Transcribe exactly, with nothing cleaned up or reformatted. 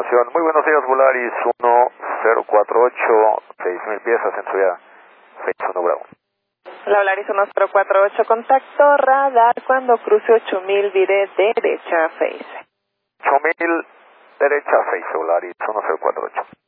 información. Muy buenos días, Volaris uno cero cuatro ocho, seis mil piezas en su vía seis uno Bravo. La Volaris uno cero cuatro ocho, contacto radar cuando cruce ocho mil, vire derecha, face. ocho mil, derecha, face, Volaris uno cero cuatro ocho.